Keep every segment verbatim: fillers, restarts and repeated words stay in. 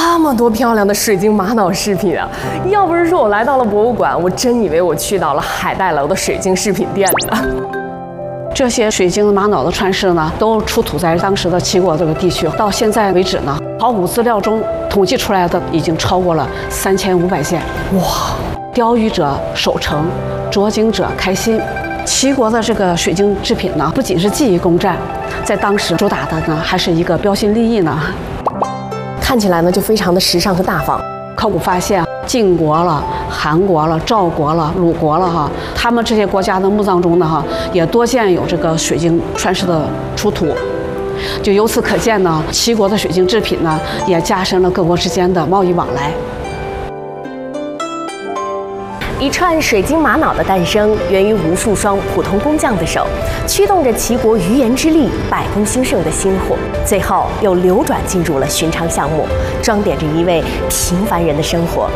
这么多漂亮的水晶玛瑙饰品啊！要不是说我来到了博物馆，我真以为我去到了海带楼的水晶饰品店呢。 这些水晶玛瑙的串饰呢，都出土在当时的齐国这个地区。到现在为止呢，考古资料中统计出来的已经超过了三千五百件。哇！雕玉者守成，琢金者开心。齐国的这个水晶制品呢，不仅是技艺攻占，在当时主打的呢，还是一个标新立异呢。 看起来呢，就非常的时尚和大方。 考古发现，晋国了、韩国了、赵国了、鲁国了哈，他们这些国家的墓葬中呢哈，也多见有这个水晶串饰的出土。就由此可见呢，齐国的水晶制品呢，也加深了各国之间的贸易往来。 一串水晶玛瑙的诞生，源于无数双普通工匠的手，驱动着齐国余言之力、百工兴盛的薪火，最后又流转进入了寻常项目，装点着一位平凡人的生活。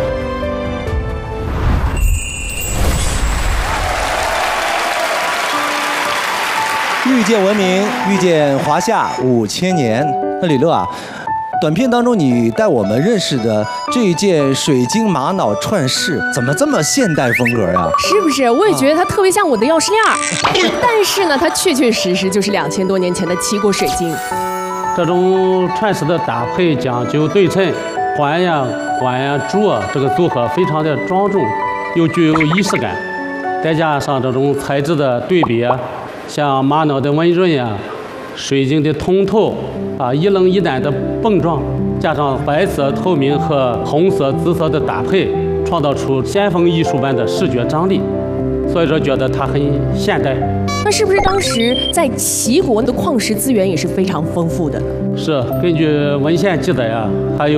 遇见文明，遇见华夏五千年。那李乐啊，短片当中你带我们认识的这一件水晶玛瑙串饰，怎么这么现代风格呀？ 是不是？我也觉得它特别像我的钥匙链儿，但是呢，它确确实实就是两千多年前的齐国水晶。 这种串饰的搭配讲究对称，环呀、环呀、珠啊，这个组合非常的庄重，又具有仪式感。再加上这种材质的对比啊，像玛瑙的温润呀、水晶的通透啊，一冷一暖的蹦撞，加上白色、透明和红色、紫色的搭配，创造出先锋艺术般的视觉张力。所以说，觉得它很现代。 那是不是当时在齐国的矿石资源也是非常丰富的呢？ 是，根据文献记载啊，还有